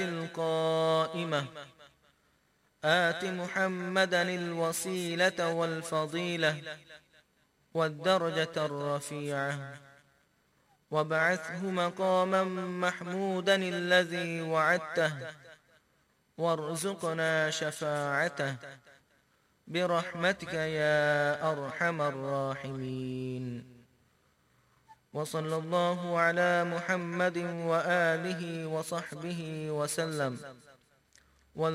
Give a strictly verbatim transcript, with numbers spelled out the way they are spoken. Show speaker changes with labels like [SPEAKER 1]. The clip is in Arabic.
[SPEAKER 1] القائمة آت محمدا الوسيلة والفضيلة والدرجة الرفيعة وابعثه مقاما محمودا الذي وعدته وارزقنا شفاعته برحمتك يا أرحم الراحمين. وصلى الله على محمد وآله وصحبه وسلم.